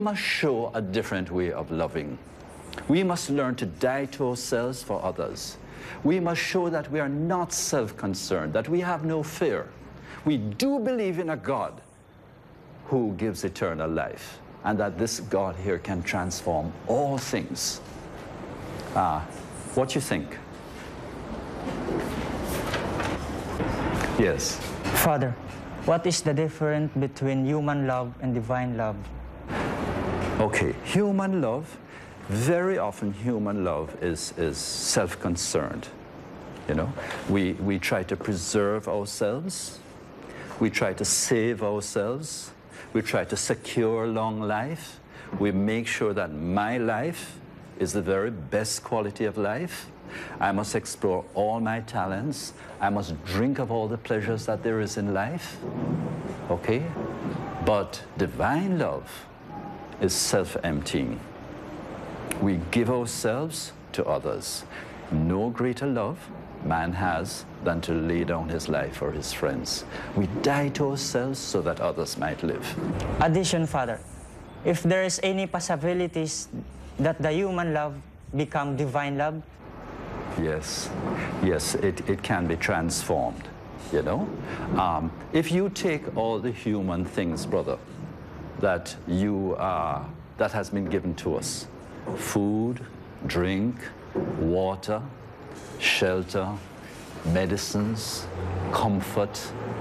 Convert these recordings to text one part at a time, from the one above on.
must show a different way of loving. We must learn to die to ourselves for others. We must show that we are not self-concerned, that we have no fear. We do believe in a God who gives eternal life, and that this God here can transform all things. What do you think? Yes. Father, what is the difference between human love and divine love? Okay, human love, very often human love is self-concerned. You know, we try to preserve ourselves, we try to save ourselves, we try to secure long life, we make sure that my life is the very best quality of life. I must explore all my talents, I must drink of all the pleasures that there is in life, okay? But divine love is self-emptying. We give ourselves to others. No greater love man has than to lay down his life for his friends. We die to ourselves so that others might live. Addition, Father, if there is any possibilities that the human love become divine love? Yes, yes, it can be transformed, you know. If you take all the human things, brother, that that has been given to us, food, drink, water, shelter, medicines, comfort,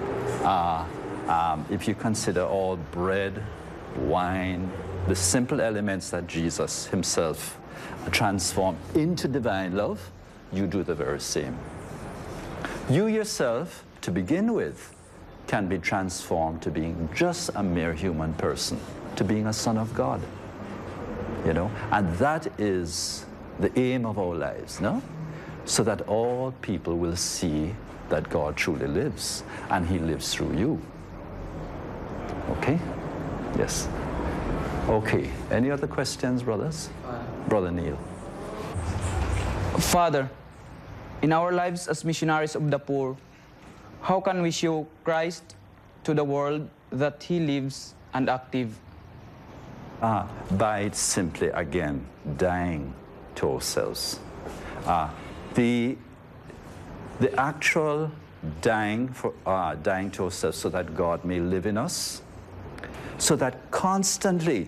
if you consider all bread, wine, the simple elements that Jesus himself transformed into divine love, you do the very same. You yourself, to begin with, can be transformed to being just a mere human person, to being a son of God, you know, and that is the aim of our lives, no? So that all people will see that God truly lives, and he lives through you. Okay? Yes. Okay. Any other questions, brothers? Brother Neil. Father, in our lives as missionaries of the poor, how can we show Christ to the world that he lives and active? By simply, again, dying to ourselves. The actual dying to ourselves so that God may live in us, so that constantly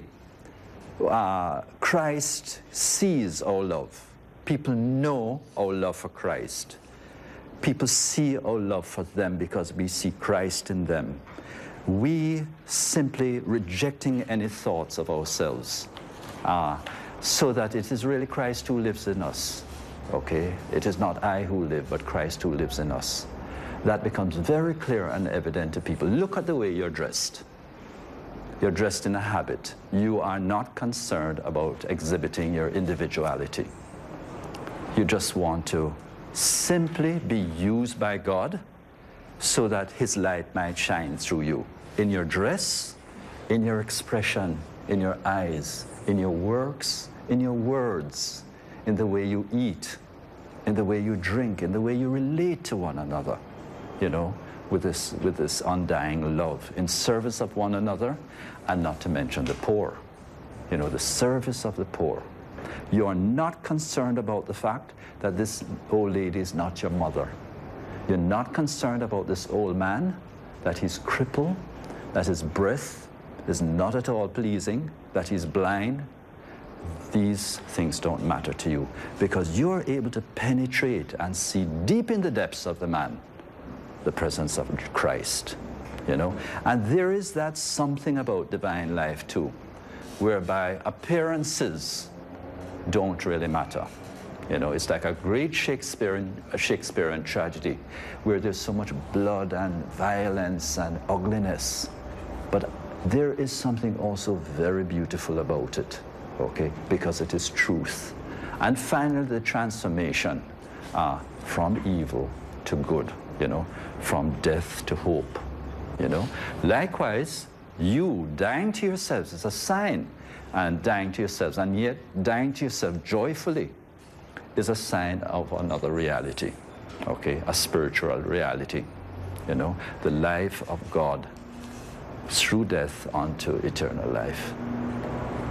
Christ sees our love. People know our love for Christ. People see our love for them because we see Christ in them. We simply rejecting any thoughts of ourselves, so that it is really Christ who lives in us. Okay? It is not I who live, but Christ who lives in us. That becomes very clear and evident to people. Look at the way you're dressed. You're dressed in a habit. You are not concerned about exhibiting your individuality. You just want to simply be used by God so that his light might shine through you. In your dress, in your expression, in your eyes, in your works, in your words, in the way you eat, in the way you drink, in the way you relate to one another, you know, with this undying love, in service of one another, and not to mention the poor, you know, the service of the poor. You are not concerned about the fact that this old lady is not your mother. You're not concerned about this old man, that he's crippled, that his breath is not at all pleasing, that he's blind. These things don't matter to you because you're able to penetrate and see deep in the depths of the man the presence of Christ, you know. And there is that something about divine life too, whereby appearances don't really matter. You know, it's like a great Shakespearean tragedy where there's so much blood and violence and ugliness. But there is something also very beautiful about it, okay, because it is truth. And finally, the transformation from evil to good, you know, from death to hope, you know. Likewise, you dying to yourselves is a sign, and dying to yourselves, and yet dying to yourself joyfully is a sign of another reality, okay, a spiritual reality, you know, the life of God through death unto eternal life.